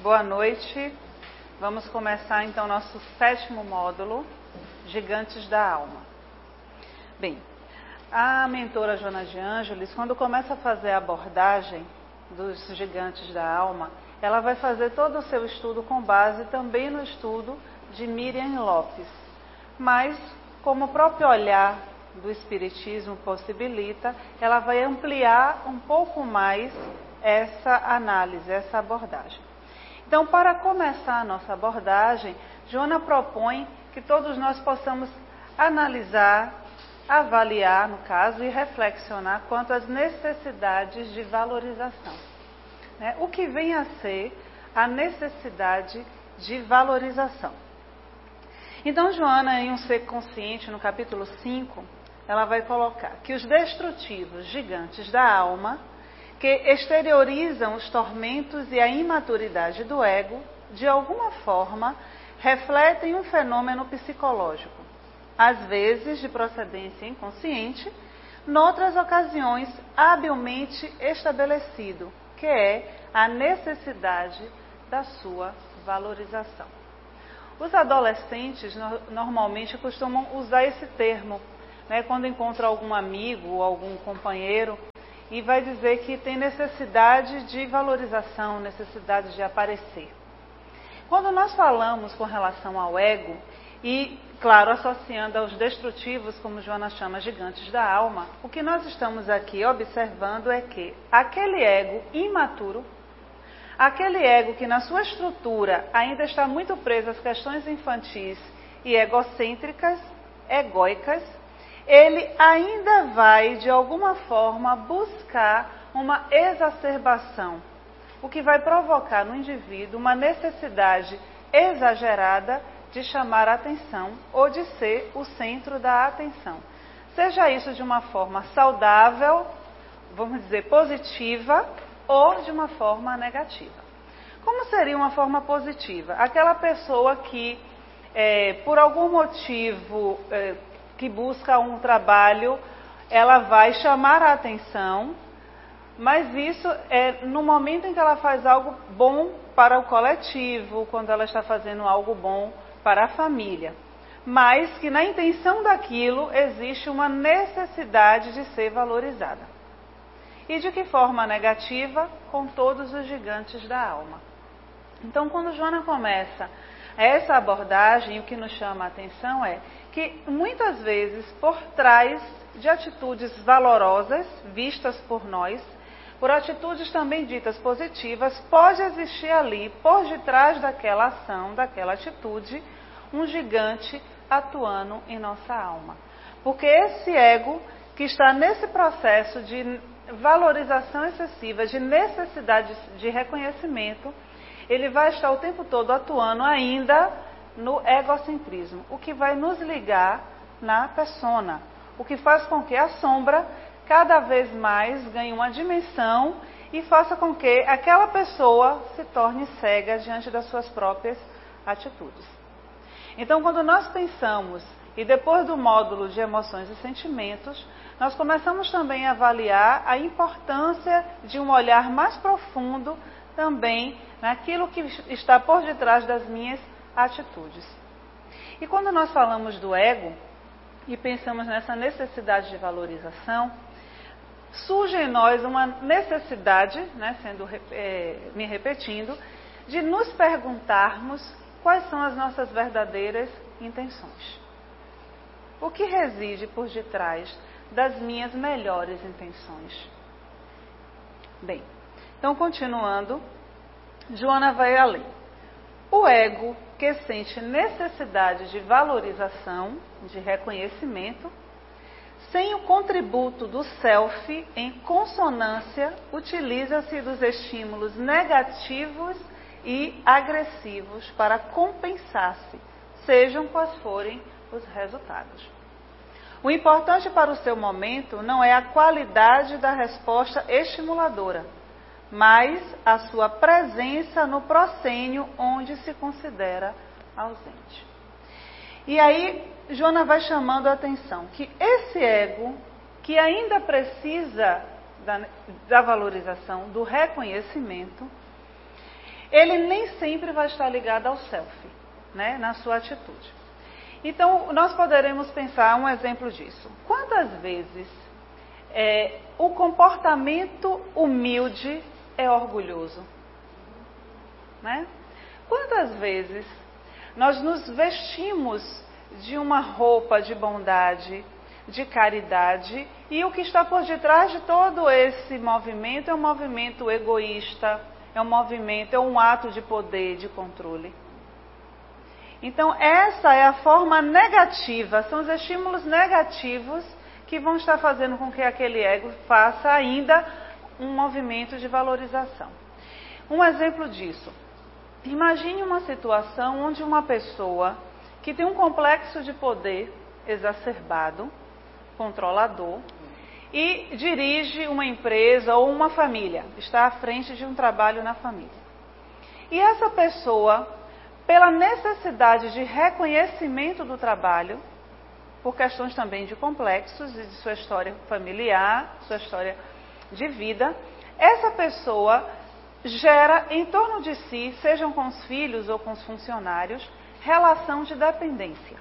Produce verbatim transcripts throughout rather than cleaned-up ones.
Boa noite. Vamos começar então nosso sétimo módulo, Gigantes da Alma. Bem, a mentora Joana de Ângeles, quando começa a fazer a abordagem dos gigantes da alma, ela vai fazer todo o seu estudo com base também no estudo de Miriam Lopes. Mas, como o próprio olhar do Espiritismo possibilita, ela vai ampliar um pouco mais essa análise, essa abordagem. Então, para começar a nossa abordagem, Joana propõe que todos nós possamos analisar, avaliar, no caso, e reflexionar quanto às necessidades de valorização. Né? O que vem a ser a necessidade de valorização. Então, Joana, em Um Ser Consciente, no capítulo cinco, ela vai colocar que os destrutivos gigantes da alma, que exteriorizam os tormentos e a imaturidade do ego, de alguma forma, refletem um fenômeno psicológico, às vezes de procedência inconsciente, noutras ocasiões habilmente estabelecido, que é a necessidade da sua valorização. Os adolescentes no, normalmente costumam usar esse termo, né, quando encontra algum amigo ou algum companheiro e vai dizer que tem necessidade de valorização, necessidade de aparecer. Quando nós falamos com relação ao ego, e, claro, associando aos destrutivos, como Joana chama, gigantes da alma, o que nós estamos aqui observando é que aquele ego imaturo, aquele ego que na sua estrutura ainda está muito preso às questões infantis e egocêntricas, egóicas, ele ainda vai, de alguma forma, buscar uma exacerbação, o que vai provocar no indivíduo uma necessidade exagerada de chamar a atenção ou de ser o centro da atenção. Seja isso de uma forma saudável, vamos dizer, positiva, ou de uma forma negativa. Como seria uma forma positiva? Aquela pessoa que, é, por algum motivo, é, que busca um trabalho, ela vai chamar a atenção, mas isso é no momento em que ela faz algo bom para o coletivo, quando ela está fazendo algo bom para a família. Mas que na intenção daquilo existe uma necessidade de ser valorizada. E de que forma negativa? Com todos os gigantes da alma. Então, quando Joana começa essa abordagem, o que nos chama a atenção é que muitas vezes por trás de atitudes valorosas vistas por nós, por atitudes também ditas positivas, pode existir ali, por detrás daquela ação, daquela atitude, um gigante atuando em nossa alma. Porque esse ego que está nesse processo de valorização excessiva, de necessidade de reconhecimento, ele vai estar o tempo todo atuando ainda no egocentrismo, o que vai nos ligar na persona, o que faz com que a sombra cada vez mais ganhe uma dimensão e faça com que aquela pessoa se torne cega diante das suas próprias atitudes. Então, quando nós pensamos, e depois do módulo de emoções e sentimentos, nós começamos também a avaliar a importância de um olhar mais profundo também naquilo que está por detrás das minhas atitudes. E quando nós falamos do ego e pensamos nessa necessidade de valorização, surge em nós uma necessidade, né, sendo é, me repetindo, de nos perguntarmos quais são as nossas verdadeiras intenções. O que reside por detrás das minhas melhores intenções? Bem, então continuando, Joana vai além. O ego que sente necessidade de valorização, de reconhecimento, sem o contributo do self, em consonância, utiliza-se dos estímulos negativos e agressivos para compensar-se, sejam quais forem os resultados. O importante para o seu momento não é a qualidade da resposta estimuladora, mas a sua presença no proscênio onde se considera ausente. E aí, Joana vai chamando a atenção que esse ego, que ainda precisa da, da valorização, do reconhecimento, ele nem sempre vai estar ligado ao self, né, na sua atitude. Então, nós poderemos pensar um exemplo disso. Quantas vezes é, o comportamento humilde é orgulhoso? Né? Quantas vezes nós nos vestimos de uma roupa de bondade, de caridade, e o que está por detrás de todo esse movimento é um movimento egoísta, é um movimento, é um ato de poder, de controle. Então, essa é a forma negativa, são os estímulos negativos que vão estar fazendo com que aquele ego faça ainda um movimento de valorização. Um exemplo disso. Imagine uma situação onde uma pessoa que tem um complexo de poder exacerbado, controlador, e dirige uma empresa ou uma família, está à frente de um trabalho na família. E essa pessoa, pela necessidade de reconhecimento do trabalho, por questões também de complexos e de sua história familiar, sua história de vida, essa pessoa gera em torno de si, sejam com os filhos ou com os funcionários, relação de dependência.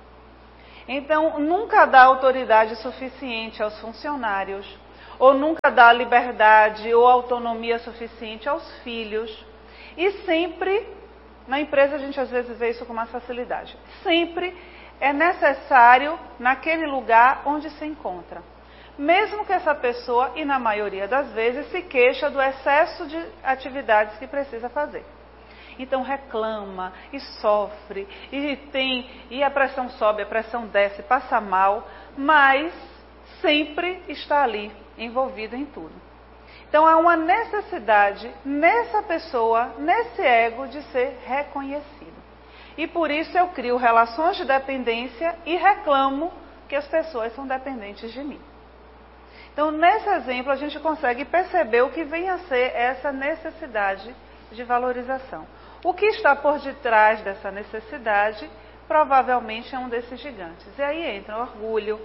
Então, nunca dá autoridade suficiente aos funcionários, ou nunca dá liberdade ou autonomia suficiente aos filhos. E sempre, na empresa a gente às vezes vê isso com mais facilidade, sempre é necessário naquele lugar onde se encontra. Mesmo que essa pessoa, e na maioria das vezes, se queixa do excesso de atividades que precisa fazer. Então reclama e sofre, e tem, e a pressão sobe, a pressão desce, passa mal, mas sempre está ali, envolvido em tudo. Então há uma necessidade nessa pessoa, nesse ego, de ser reconhecido. E por isso eu crio relações de dependência e reclamo que as pessoas são dependentes de mim. Então, nesse exemplo, a gente consegue perceber o que vem a ser essa necessidade de valorização. O que está por detrás dessa necessidade, provavelmente é um desses gigantes. E aí entra o orgulho.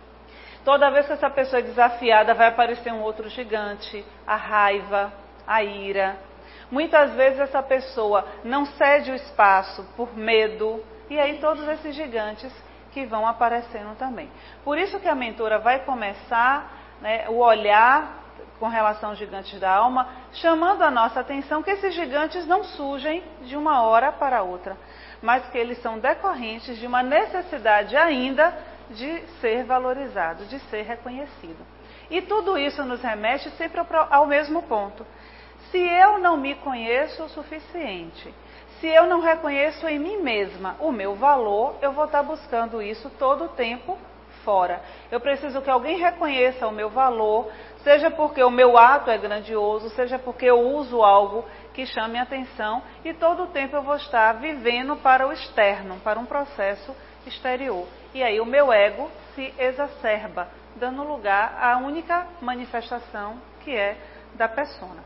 Toda vez que essa pessoa é desafiada, vai aparecer um outro gigante, a raiva, a ira. Muitas vezes essa pessoa não cede o espaço por medo, e aí todos esses gigantes que vão aparecendo também. Por isso que a mentora vai começar, né, o olhar com relação aos gigantes da alma, chamando a nossa atenção que esses gigantes não surgem de uma hora para outra, mas que eles são decorrentes de uma necessidade ainda de ser valorizado, de ser reconhecido. E tudo isso nos remete sempre ao mesmo ponto. Se eu não me conheço o suficiente, se eu não reconheço em mim mesma o meu valor, eu vou estar buscando isso todo o tempo fora. Eu preciso que alguém reconheça o meu valor, seja porque o meu ato é grandioso, seja porque eu uso algo que chame a atenção, e todo o tempo eu vou estar vivendo para o externo, para um processo exterior. E aí o meu ego se exacerba, dando lugar à única manifestação que é da persona.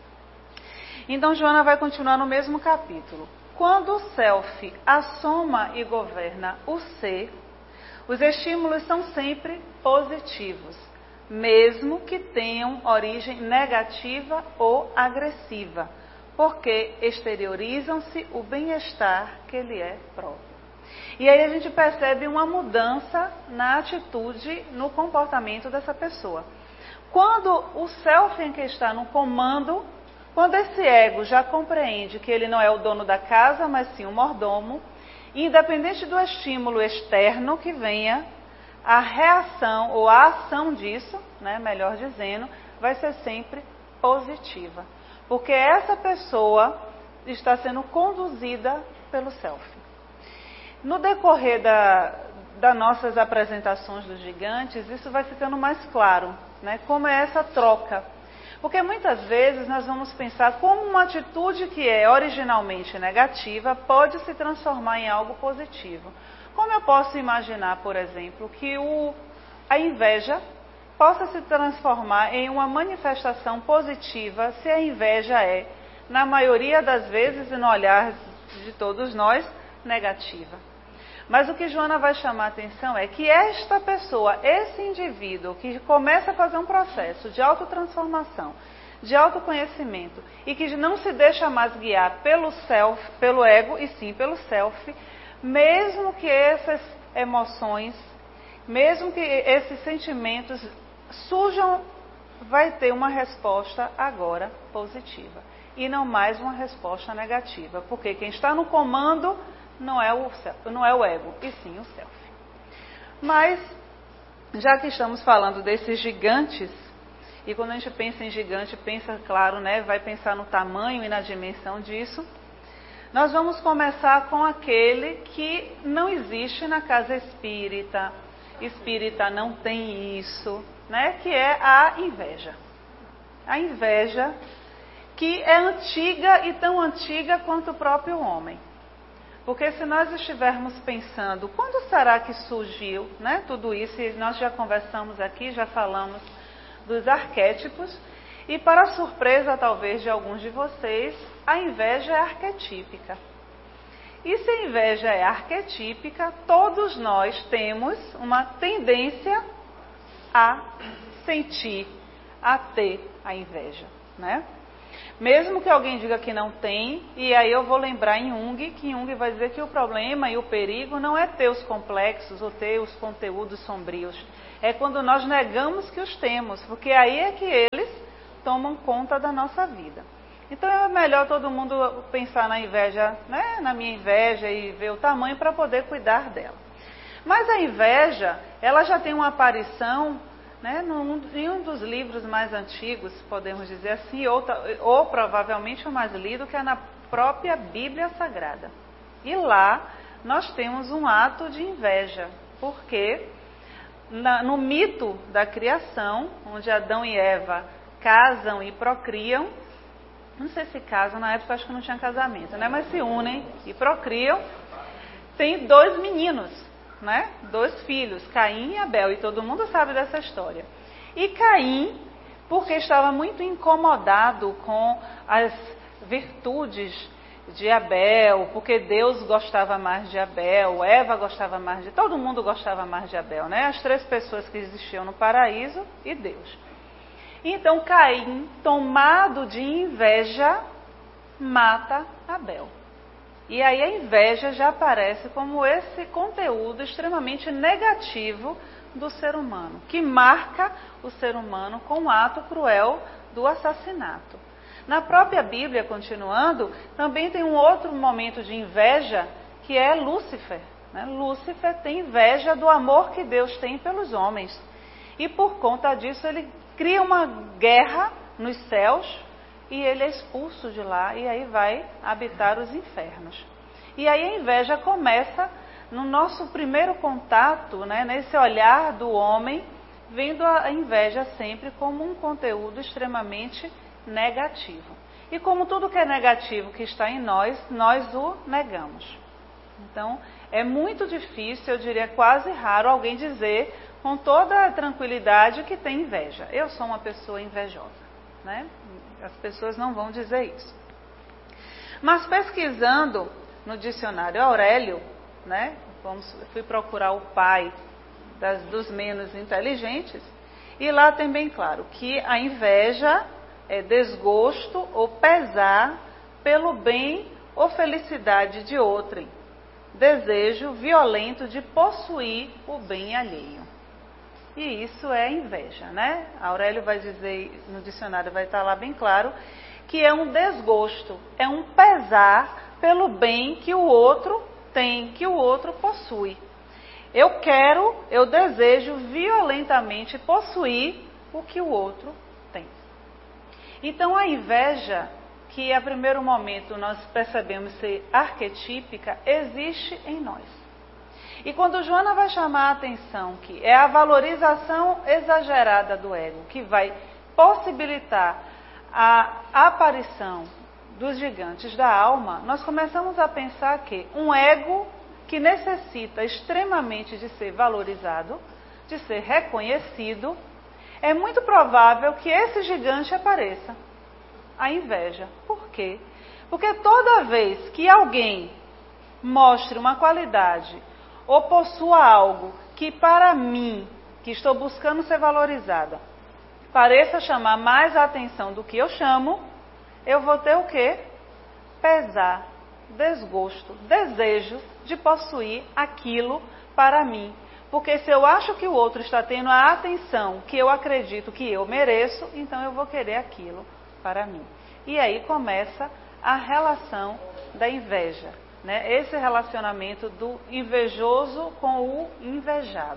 Então Joana vai continuar no mesmo capítulo. Quando o self assoma e governa o ser, os estímulos são sempre positivos, mesmo que tenham origem negativa ou agressiva, porque exteriorizam-se o bem-estar que lhe é próprio. E aí a gente percebe uma mudança na atitude, no comportamento dessa pessoa. Quando o self em que está no comando, quando esse ego já compreende que ele não é o dono da casa, mas sim o mordomo, independente do estímulo externo que venha, a reação ou a ação disso, né, melhor dizendo, vai ser sempre positiva. Porque essa pessoa está sendo conduzida pelo self. No decorrer da, das nossas apresentações dos gigantes, isso vai ficando mais claro, né, como é essa troca. Porque muitas vezes nós vamos pensar como uma atitude que é originalmente negativa pode se transformar em algo positivo. Como eu posso imaginar, por exemplo, que o, a inveja possa se transformar em uma manifestação positiva se a inveja é, na maioria das vezes e no olhar de todos nós, negativa. Mas o que Joana vai chamar a atenção é que esta pessoa, esse indivíduo que começa a fazer um processo de autotransformação, de autoconhecimento e que não se deixa mais guiar pelo self, pelo ego e sim pelo self, mesmo que essas emoções, mesmo que esses sentimentos surjam, vai ter uma resposta agora positiva e não mais uma resposta negativa, porque quem está no comando não é o, não é o ego, e sim o self. Mas, já que estamos falando desses gigantes, e quando a gente pensa em gigante, pensa, claro, né, vai pensar no tamanho e na dimensão disso, nós vamos começar com aquele que não existe na casa espírita. Espírita não tem isso, né, que é a inveja. A inveja que é antiga e tão antiga quanto o próprio homem. Porque se nós estivermos pensando, quando será que surgiu, né, tudo isso, e nós já conversamos aqui, já falamos dos arquétipos, e para a surpresa talvez de alguns de vocês, a inveja é arquetípica. E se a inveja é arquetípica, todos nós temos uma tendência a sentir, a ter a inveja, né? Mesmo que alguém diga que não tem, e aí eu vou lembrar em Jung, que Jung vai dizer que o problema e o perigo não é ter os complexos ou ter os conteúdos sombrios, é quando nós negamos que os temos, porque aí é que eles tomam conta da nossa vida. Então é melhor todo mundo pensar na inveja, né, na minha inveja e ver o tamanho para poder cuidar dela. Mas a inveja, ela já tem uma aparição, né, num, em um dos livros mais antigos, podemos dizer assim, ou, ou provavelmente o mais lido, que é na própria Bíblia Sagrada. E lá nós temos um ato de inveja, porque na, no mito da criação, onde Adão e Eva casam e procriam, não sei se casam, na época acho que não tinha casamento, né? Mas se unem e procriam, tem dois meninos, né? Dois filhos, Caim e Abel, e todo mundo sabe dessa história. E Caim, porque estava muito incomodado com as virtudes de Abel, porque Deus gostava mais de Abel, Eva gostava mais de... Todo mundo gostava mais de Abel, né? As três pessoas que existiam no paraíso e Deus. Então Caim, tomado de inveja, mata Abel. E aí a inveja já aparece como esse conteúdo extremamente negativo do ser humano, que marca o ser humano com o ato cruel do assassinato. Na própria Bíblia, continuando, também tem um outro momento de inveja, que é Lúcifer. Né? Lúcifer tem inveja do amor que Deus tem pelos homens. E por conta disso ele cria uma guerra nos céus e ele é expulso de lá e aí vai habitar os infernos. E aí a inveja começa no nosso primeiro contato, né, nesse olhar do homem, vendo a inveja sempre como um conteúdo extremamente negativo. E como tudo que é negativo que está em nós, nós o negamos. Então, é muito difícil, eu diria quase raro, alguém dizer com toda a tranquilidade que tem inveja. Eu sou uma pessoa invejosa, né? As pessoas não vão dizer isso. Mas pesquisando no dicionário Aurélio, né? Vamos, fui procurar o pai das, dos menos inteligentes, e lá tem bem claro que a inveja é desgosto ou pesar pelo bem ou felicidade de outrem, desejo violento de possuir o bem alheio. E isso é inveja, né? Aurélio vai dizer, no dicionário vai estar lá bem claro, que é um desgosto, é um pesar pelo bem que o outro tem, que o outro possui. Eu quero, eu desejo violentamente possuir o que o outro tem. Então a inveja, que a primeiro momento nós percebemos ser arquetípica, existe em nós. E quando Joana vai chamar a atenção que é a valorização exagerada do ego, que vai possibilitar a aparição dos gigantes da alma, nós começamos a pensar que um ego que necessita extremamente de ser valorizado, de ser reconhecido, é muito provável que esse gigante apareça. A inveja. Por quê? Porque toda vez que alguém mostre uma qualidade ou possua algo que para mim, que estou buscando ser valorizada, pareça chamar mais a atenção do que eu chamo, eu vou ter o quê? Pesar, desgosto, desejo de possuir aquilo para mim. Porque se eu acho que o outro está tendo a atenção que eu acredito que eu mereço, então eu vou querer aquilo para mim. E aí começa a relação da inveja, né? Esse relacionamento do invejoso com o invejado.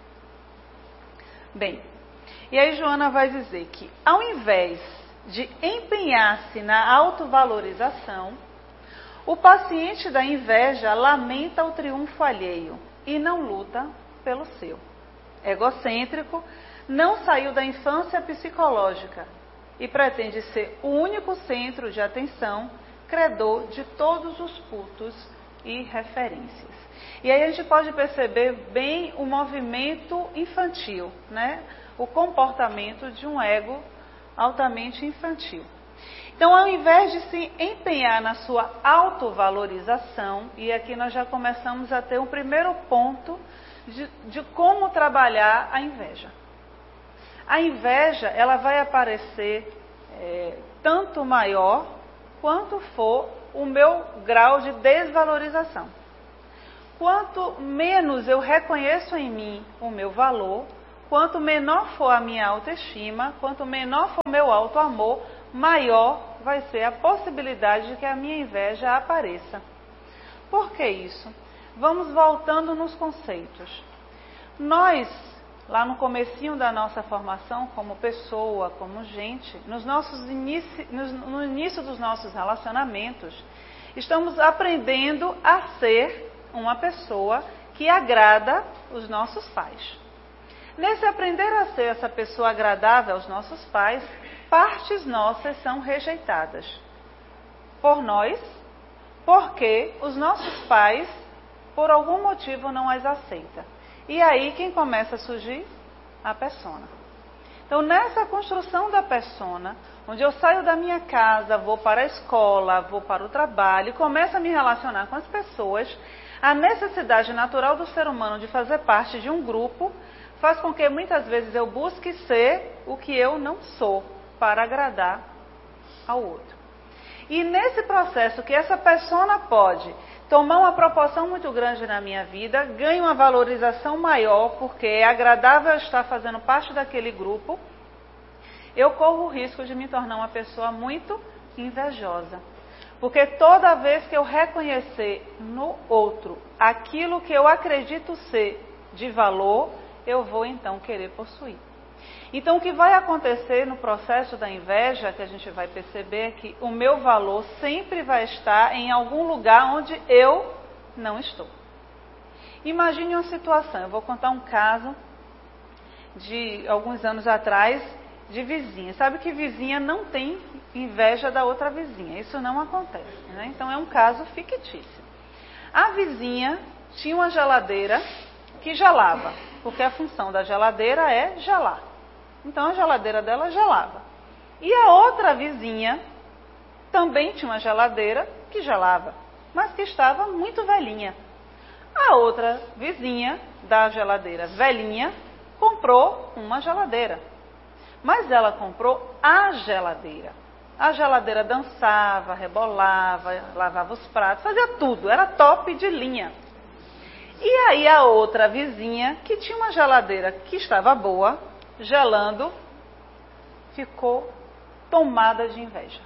Bem, e aí Joana vai dizer que ao invés de empenhar-se na autovalorização, o paciente da inveja lamenta o triunfo alheio e não luta pelo seu. Egocêntrico, não saiu da infância psicológica e pretende ser o único centro de atenção, credor de todos os cultos e referências. E aí a gente pode perceber bem o movimento infantil, né? O comportamento de um ego altamente infantil. Então, ao invés de se empenhar na sua autovalorização, e aqui nós já começamos a ter um primeiro ponto de, de como trabalhar a inveja. A inveja, ela vai aparecer é, tanto maior quanto for o meu grau de desvalorização. Quanto menos eu reconheço em mim o meu valor, quanto menor for a minha autoestima, quanto menor for o meu autoamor, maior vai ser a possibilidade de que a minha inveja apareça. Por que isso? Vamos voltando nos conceitos. Nós, lá no comecinho da nossa formação, como pessoa, como gente, nos nossos inici... no início dos nossos relacionamentos, estamos aprendendo a ser uma pessoa que agrada os nossos pais. Nesse aprender a ser essa pessoa agradável aos nossos pais, partes nossas são rejeitadas por nós, porque os nossos pais, por algum motivo, não as aceitam. E aí quem começa a surgir? A persona. Então, nessa construção da persona, onde eu saio da minha casa, vou para a escola, vou para o trabalho, e começo a me relacionar com as pessoas, a necessidade natural do ser humano de fazer parte de um grupo faz com que muitas vezes eu busque ser o que eu não sou, para agradar ao outro. E nesse processo que essa persona pode tomar uma proporção muito grande na minha vida, ganha uma valorização maior, porque é agradável estar fazendo parte daquele grupo, eu corro o risco de me tornar uma pessoa muito invejosa. Porque toda vez que eu reconhecer no outro aquilo que eu acredito ser de valor, eu vou então querer possuir. Então o que vai acontecer no processo da inveja, que a gente vai perceber, é que o meu valor sempre vai estar em algum lugar onde eu não estou. Imagine uma situação, eu vou contar um caso de alguns anos atrás, de vizinha. Sabe que vizinha não tem inveja da outra vizinha, isso não acontece, né? Então é um caso fictício. A vizinha tinha uma geladeira que gelava, porque a função da geladeira é gelar. Então a geladeira dela gelava. E a outra vizinha também tinha uma geladeira que gelava, mas que estava muito velhinha. A outra vizinha da geladeira velhinha comprou uma geladeira. Mas ela comprou a geladeira. A geladeira dançava, rebolava, lavava os pratos, fazia tudo, era top de linha. E aí a outra vizinha, que tinha uma geladeira que estava boa, gelando, ficou tomada de inveja.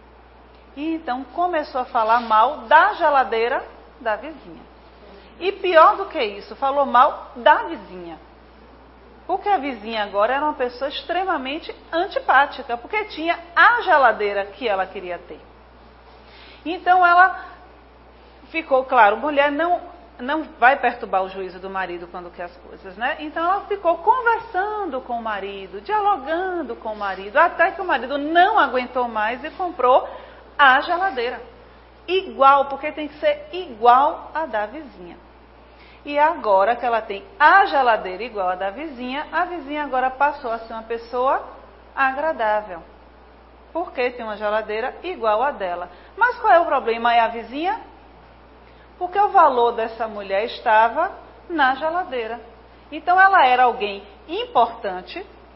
E então começou a falar mal da geladeira da vizinha. E pior do que isso, falou mal da vizinha. Porque a vizinha agora era uma pessoa extremamente antipática, porque tinha a geladeira que ela queria ter. Então ela ficou, claro, mulher não, não vai perturbar o juízo do marido quando quer as coisas, né? Então ela ficou conversando com o marido, dialogando com o marido, até que o marido não aguentou mais e comprou a geladeira. Igual, porque tem que ser igual a da vizinha. E agora que ela tem a geladeira igual a da vizinha, a vizinha agora passou a ser uma pessoa agradável. Porque tem uma geladeira igual a dela. Mas qual é o problema? É a vizinha? Porque o valor dessa mulher estava na geladeira. Então ela era alguém importante,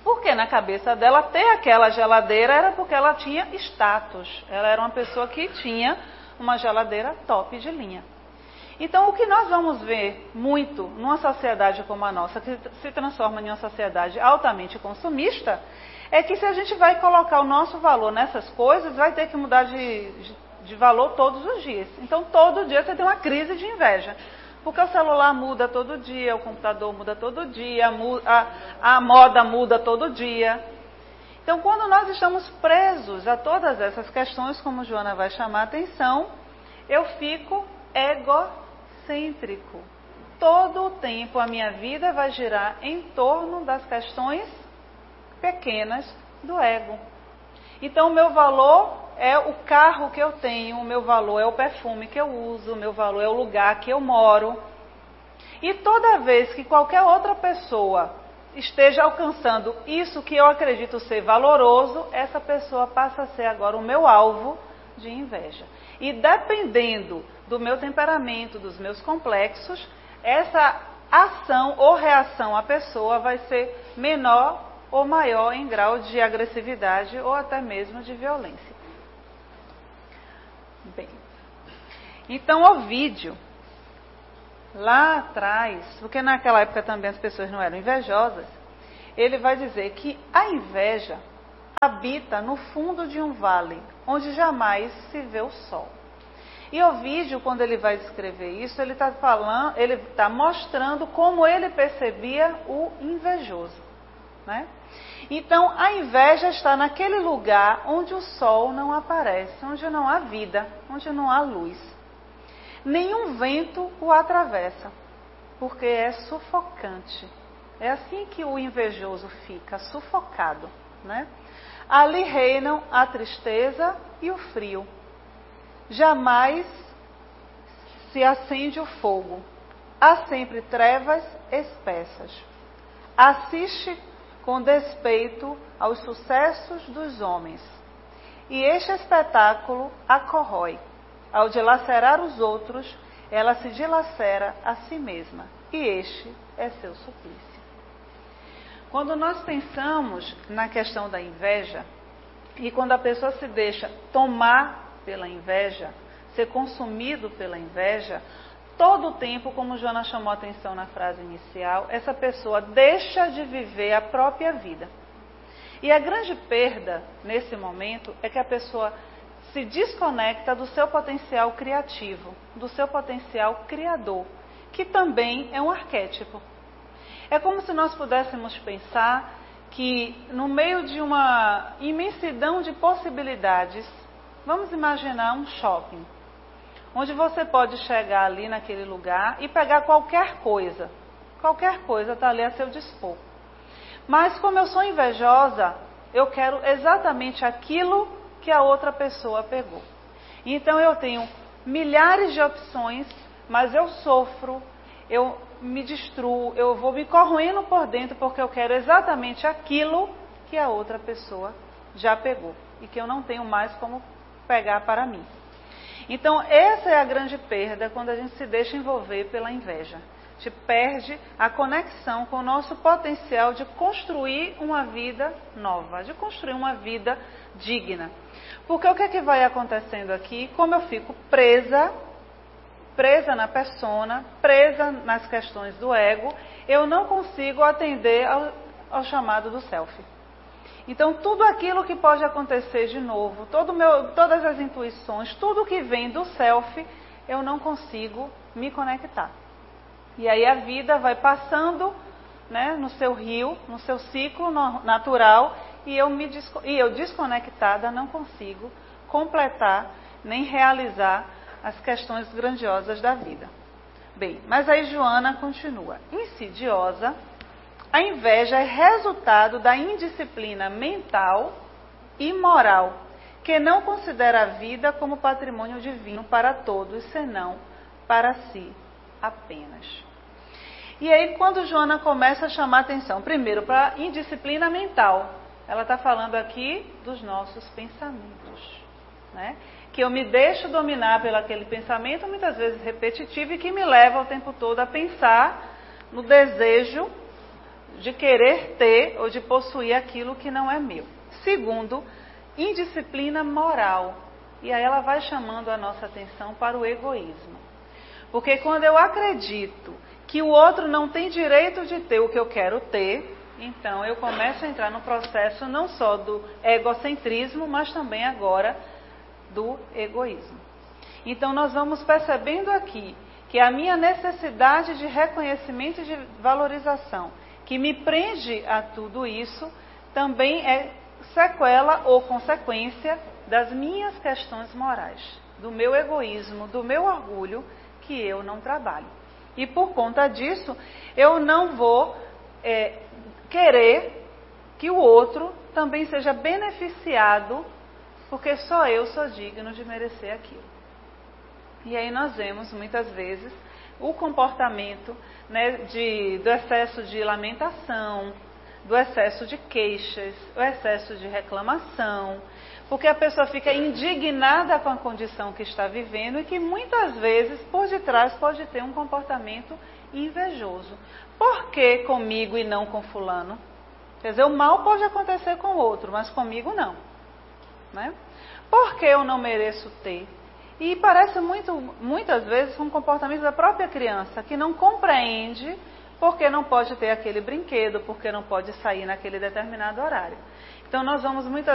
Porque na cabeça dela ter aquela geladeira era porque ela tinha status. Ela era uma pessoa que tinha uma geladeira top de linha. Então, o que nós vamos ver muito numa sociedade como a nossa, que se transforma em uma sociedade altamente consumista, é que se a gente vai colocar o nosso valor nessas coisas, vai ter que mudar de, de valor todos os dias. Então, todo dia você tem uma crise de inveja. Porque o celular muda todo dia, o computador muda todo dia, a, a moda muda todo dia. Então, quando nós estamos presos a todas essas questões, como Joana vai chamar a atenção, eu fico egocêntrico. Todo o tempo a minha vida vai girar em torno das questões pequenas do ego. Então, o meu valor é o carro que eu tenho, o meu valor é o perfume que eu uso, o meu valor é o lugar que eu moro. E toda vez que qualquer outra pessoa esteja alcançando isso que eu acredito ser valoroso, essa pessoa passa a ser agora o meu alvo de inveja. E dependendo do meu temperamento, dos meus complexos, essa ação ou reação à pessoa vai ser menor ou maior em grau de agressividade ou até mesmo de violência. Bem, então Ovídio, lá atrás, porque naquela época também as pessoas não eram invejosas, ele vai dizer que a inveja habita no fundo de um vale, onde jamais se vê o sol. E Ovídio, quando ele vai descrever isso, ele está falando, ele está mostrando como ele percebia o invejoso, né? Então, a inveja está naquele lugar onde o sol não aparece, onde não há vida, onde não há luz. Nenhum vento o atravessa, porque é sufocante. É assim que o invejoso fica, sufocado, né? Ali reinam a tristeza e o frio. Jamais se acende o fogo. Há sempre trevas espessas. Assiste com despeito aos sucessos dos homens. E este espetáculo a corrói. Ao dilacerar os outros, ela se dilacera a si mesma. E este é seu suplício. Quando nós pensamos na questão da inveja, e quando a pessoa se deixa tomar pela inveja, ser consumido pela inveja, todo o tempo, como Joana chamou a atenção na frase inicial, essa pessoa deixa de viver a própria vida. E a grande perda nesse momento é que a pessoa se desconecta do seu potencial criativo, do seu potencial criador, que também é um arquétipo. É como se nós pudéssemos pensar que no meio de uma imensidão de possibilidades, vamos imaginar um shopping, onde você pode chegar ali naquele lugar e pegar qualquer coisa. Qualquer coisa está ali a seu dispor. Mas como eu sou invejosa, eu quero exatamente aquilo que a outra pessoa pegou. Então eu tenho milhares de opções, mas eu sofro, eu me destruo, eu vou me corroendo por dentro porque eu quero exatamente aquilo que a outra pessoa já pegou e que eu não tenho mais como pegar para mim. Então, essa é a grande perda quando a gente se deixa envolver pela inveja. A gente perde a conexão com o nosso potencial de construir uma vida nova, de construir uma vida digna. Porque o que é que vai acontecendo aqui? Como eu fico presa, presa na persona, presa nas questões do ego, eu não consigo atender ao, ao chamado do self. Então, tudo aquilo que pode acontecer de novo, todo meu, todas as intuições, tudo que vem do self, eu não consigo me conectar. E aí a vida vai passando, né, no seu rio, no seu ciclo natural, e eu, me, e eu desconectada não consigo completar nem realizar as questões grandiosas da vida. Bem, mas aí Joana continua. Insidiosa, a inveja é resultado da indisciplina mental e moral, que não considera a vida como patrimônio divino para todos, senão para si apenas. E aí, quando Joana começa a chamar atenção, primeiro para a indisciplina mental, ela está falando aqui dos nossos pensamentos, né? Que eu me deixo dominar pelo aquele pensamento, muitas vezes repetitivo, e que me leva o tempo todo a pensar no desejo de querer ter ou de possuir aquilo que não é meu. Segundo, indisciplina moral. E aí ela vai chamando a nossa atenção para o egoísmo. Porque quando eu acredito que o outro não tem direito de ter o que eu quero ter, então eu começo a entrar no processo não só do egocentrismo, mas também agora do egoísmo. Então nós vamos percebendo aqui que a minha necessidade de reconhecimento e de valorização, que me prende a tudo isso, também é sequela ou consequência das minhas questões morais, do meu egoísmo, do meu orgulho, que eu não trabalho. E por conta disso, eu não vou é, querer que o outro também seja beneficiado, porque só eu sou digno de merecer aquilo. E aí nós vemos, muitas vezes, o comportamento, né, de, do excesso de lamentação, do excesso de queixas, o excesso de reclamação, porque a pessoa fica indignada com a condição que está vivendo e que muitas vezes, por detrás, pode ter um comportamento invejoso. Por que comigo e não com fulano? Quer dizer, o mal pode acontecer com o outro, mas comigo não. Né? Por que eu não mereço ter? E parece muito, muitas vezes um comportamento da própria criança, que não compreende porque não pode ter aquele brinquedo, porque não pode sair naquele determinado horário. Então nós vamos muitas